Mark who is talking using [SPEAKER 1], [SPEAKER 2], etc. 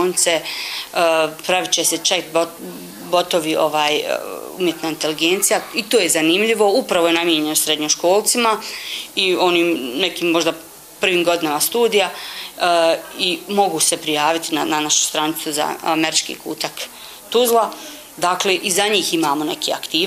[SPEAKER 1] radionice, pravit će se chat botovi umjetna inteligencija i to je zanimljivo, upravo je namijenjeno srednjoškolcima i onim nekim možda prvim godinama studija i mogu se prijaviti na našu stranicu za Američki kutak Tuzla. Dakle, i za njih imamo neke aktivnosti.